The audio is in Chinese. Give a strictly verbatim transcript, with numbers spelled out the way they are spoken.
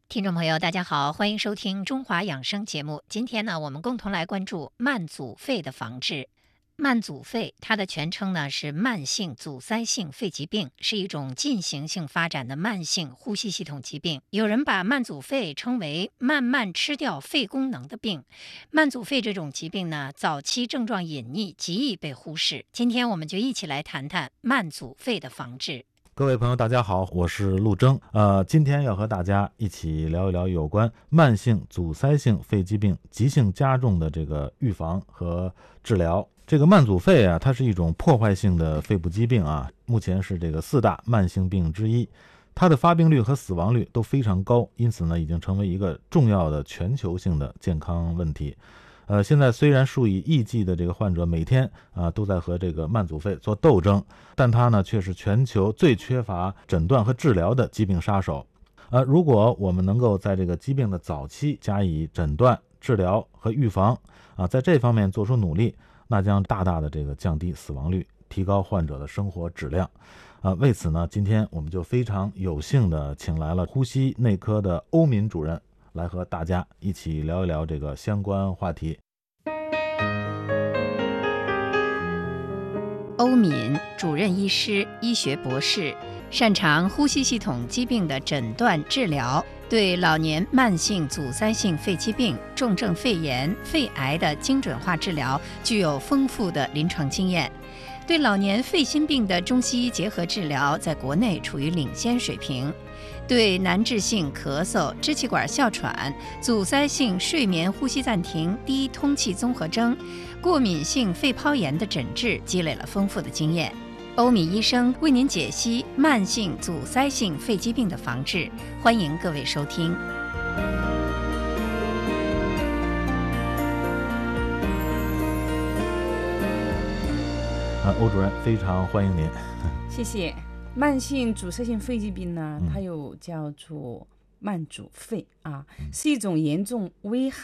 听众朋友，大家好，欢迎收听中华养生节目。今天呢，我们共同来关注慢阻肺的防治。慢阻肺，它的全称呢是慢性阻塞性肺疾病，是一种进行性发展的慢性呼吸系统疾病。有人把慢阻肺称为慢慢吃掉肺功能的病。慢阻肺这种疾病呢，早期症状隐匿，极易被忽视。今天我们就一起来谈谈慢阻肺的防治。 各位朋友大家好，我是陆征。呃，今天要和大家一起聊一聊有关慢性阻塞性肺疾病急性加重的这个预防和治疗。这个慢阻肺啊，它是一种破坏性的肺部疾病啊，目前是这个四大慢性病之一，它的发病率和死亡率都非常高，因此呢，已经成为一个重要的全球性的健康问题。呃，现在虽然数以亿计的这个患者每天啊、呃、都在和这个慢阻肺做斗争，但它呢却是全球最缺乏诊断和治疗的疾病杀手。呃，如果我们能够在这个疾病的早期加以诊断、治疗和预防啊，在这方面做出努力，那将大大的这个降低死亡率，提高患者的生活质量。啊，为此呢，今天我们就非常有幸的请来了呼吸内科的欧敏主任，来和大家一起聊一聊这个相关话题。 欧敏，主任医师、医学博士，擅长呼吸系统疾病的诊断治疗，对老年慢性阻塞性肺疾病、重症肺炎、肺癌的精准化治疗具有丰富的临床经验。对老年肺心病的中西医结合治疗在国内处于领先水平。对难治性咳嗽、支气管哮喘、阻塞性睡眠呼吸暂停、低通气综合征、过敏性肺泡炎的诊治积累了丰富的经验。欧敏医生为您解析慢性阻塞性肺疾病的防治，欢迎各位收听。 啊，欧主任，非常欢迎您。 谢谢。慢性阻塞性肺疾病呢，它有叫做慢阻肺啊，是一种严重危害